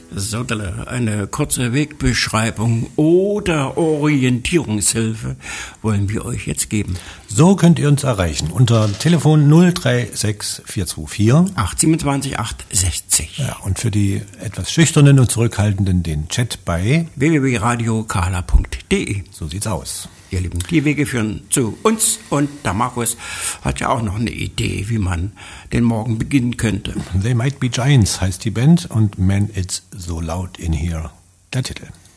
So, eine kurze Wegbeschreibung oder Orientierungshilfe wollen wir euch jetzt geben. So könnt ihr uns erreichen unter Telefon 036 424 827 860. Ja, und für die etwas Schüchternen und Zurückhaltenden den Chat bei www.radiokala.de. So sieht's aus. Ihr Lieben, die Wege führen zu uns und der Markus hat ja auch noch eine Idee, wie man den Morgen beginnen könnte. They Might Be Giants heißt die Band und Man It's So Loud in Here, der Titel.